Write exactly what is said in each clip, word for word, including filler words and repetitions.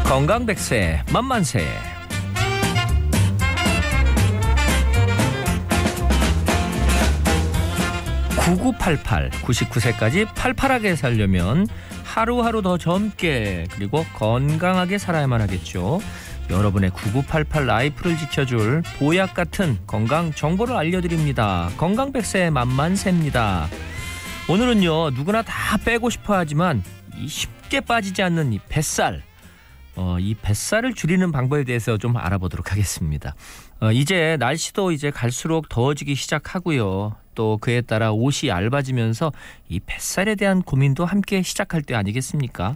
건강백세 만만세. 구구팔팔 구십구 세까지 팔팔하게 살려면 하루하루 더 젊게 그리고 건강하게 살아야만 하겠죠. 여러분의 구구팔팔 라이프를 지켜줄 보약 같은 건강 정보를 알려드립니다. 건강백세 만만세입니다. 오늘은요, 누구나 다 빼고 싶어 하지만 쉽게 빠지지 않는 이 뱃살, 어, 이 뱃살을 줄이는 방법에 대해서 좀 알아보도록 하겠습니다. 어, 이제 날씨도 이제 갈수록 더워지기 시작하고요. 또 그에 따라 옷이 얇아지면서 이 뱃살에 대한 고민도 함께 시작할 때 아니겠습니까?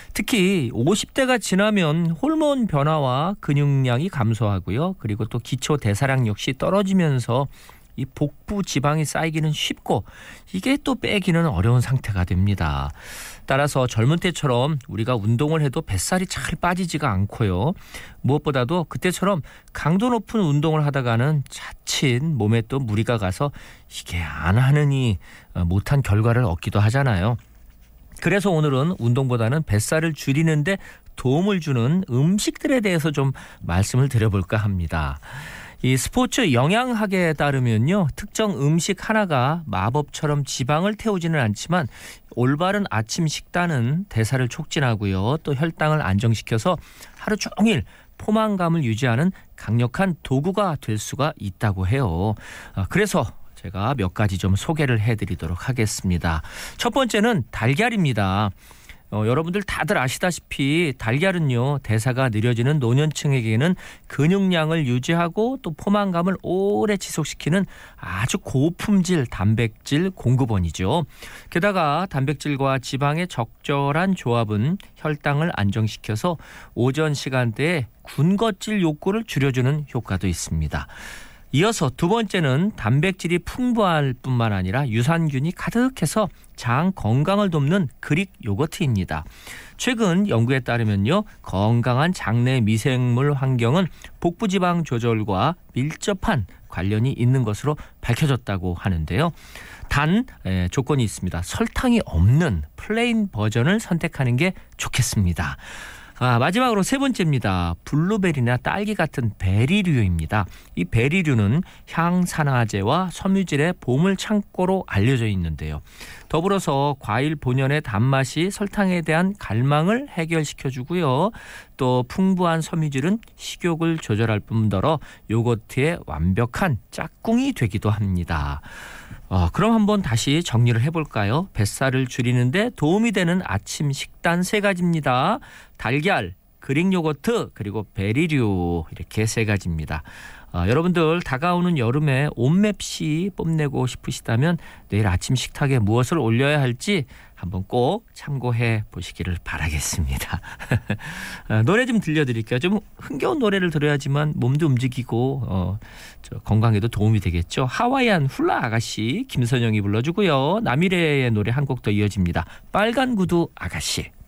특히 오십 대가 지나면 호르몬 변화와 근육량이 감소하고요. 그리고 또 기초 대사량 역시 떨어지면서 이 복부 지방이 쌓이기는 쉽고 이게 또 빼기는 어려운 상태가 됩니다. 따라서 젊은 때처럼 우리가 운동을 해도 뱃살이 잘 빠지지가 않고요. 무엇보다도 그때처럼 강도 높은 운동을 하다가는 자칫 몸에 또 무리가 가서 이게 안 하느니 못한 결과를 얻기도 하잖아요. 그래서 오늘은 운동보다는 뱃살을 줄이는데 도움을 주는 음식들에 대해서 좀 말씀을 드려볼까 합니다. 이 스포츠 영양학에 따르면요, 특정 음식 하나가 마법처럼 지방을 태우지는 않지만 올바른 아침 식단은 대사를 촉진하고요, 또 혈당을 안정시켜서 하루 종일 포만감을 유지하는 강력한 도구가 될 수가 있다고 해요. 그래서 제가 몇 가지 좀 소개를 해드리도록 하겠습니다. 첫 번째는 달걀입니다. 어, 여러분들 다들 아시다시피 달걀은요, 대사가 느려지는 노년층에게는 근육량을 유지하고 또 포만감을 오래 지속시키는 아주 고품질 단백질 공급원이죠. 게다가 단백질과 지방의 적절한 조합은 혈당을 안정시켜서 오전 시간대에 군것질 욕구를 줄여주는 효과도 있습니다. 이어서 두 번째는 단백질이 풍부할 뿐만 아니라 유산균이 가득해서 장 건강을 돕는 그릭 요거트입니다. 최근 연구에 따르면요, 건강한 장내 미생물 환경은 복부 지방 조절과 밀접한 관련이 있는 것으로 밝혀졌다고 하는데요. 단 에, 조건이 있습니다. 설탕이 없는 플레인 버전을 선택하는 게 좋겠습니다. 아, 마지막으로 세 번째입니다. 블루베리나 딸기 같은 베리류입니다. 이 베리류는 향산화제와 섬유질의 보물 창고로 알려져 있는데요. 더불어서 과일 본연의 단맛이 설탕에 대한 갈망을 해결시켜주고요. 또 풍부한 섬유질은 식욕을 조절할 뿐더러 요거트의 완벽한 짝꿍이 되기도 합니다. 어, 그럼 한번 다시 정리를 해볼까요? 뱃살을 줄이는데 도움이 되는 아침 식단 세 가지입니다. 달걀, 그릭 요거트, 그리고 베리류, 이렇게 세 가지입니다. 어, 여러분들 다가오는 여름에 옷맵시 뽐내고 싶으시다면 내일 아침 식탁에 무엇을 올려야 할지 한번 꼭 참고해 보시기를 바라겠습니다. 어, 노래 좀 들려드릴게요. 좀 흥겨운 노래를 들어야지만 몸도 움직이고 어, 저 건강에도 도움이 되겠죠. 하와이안 훌라 아가씨 김선영이 불러주고요. 남이래의 노래 한 곡 더 이어집니다. 빨간 구두 아가씨.